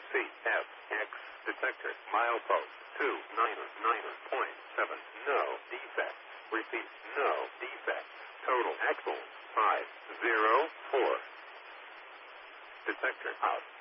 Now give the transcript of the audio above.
CFX detector. Milepost 299.7. No defects. Repeat, no defects. Total axle 504. Detector out.